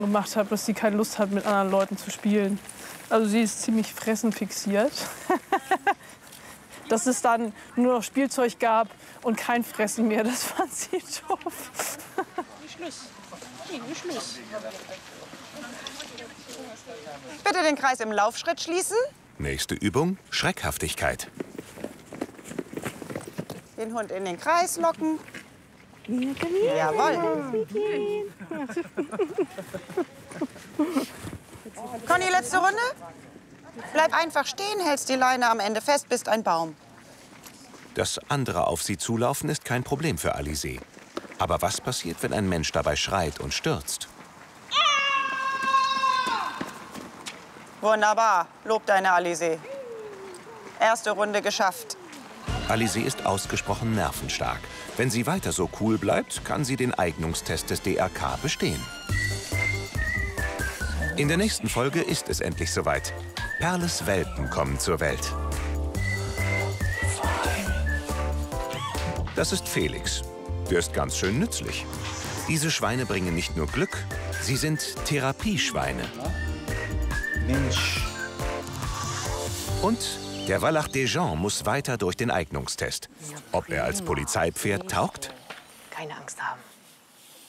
gemacht habe, dass sie keine Lust hat, mit anderen Leuten zu spielen. Also sie ist ziemlich fressenfixiert. Dass es dann nur noch Spielzeug gab und kein Fressen mehr, das fand sie doof. Schluss. Bitte den Kreis im Laufschritt schließen. Nächste Übung, Schreckhaftigkeit. Den Hund in den Kreis locken. Jawohl. Conny, letzte Runde? Bleib einfach stehen, hältst die Leine am Ende fest, bist ein Baum. Das andere auf sie zulaufen ist kein Problem für Alizée. Aber was passiert, wenn ein Mensch dabei schreit und stürzt? Wunderbar. Lob deine Alizée. Erste Runde geschafft. Alizée ist ausgesprochen nervenstark. Wenn sie weiter so cool bleibt, kann sie den Eignungstest des DRK bestehen. In der nächsten Folge ist es endlich soweit. Perles Welpen kommen zur Welt. Das ist Felix. Der ist ganz schön nützlich. Diese Schweine bringen nicht nur Glück, sie sind Therapieschweine. Mensch. Und der Wallach Desjans muss weiter durch den Eignungstest. Ob er als Polizeipferd taugt? Keine Angst haben.